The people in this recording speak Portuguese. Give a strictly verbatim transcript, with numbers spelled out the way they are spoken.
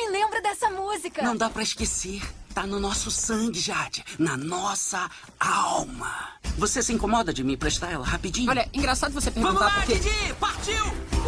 nem lembro dessa música. Não dá pra esquecer. Tá no nosso sangue, Jade. Na nossa alma. Você se incomoda de me emprestar ela rapidinho? Olha, engraçado você Vamos perguntar lá, porque... Didi! Partiu!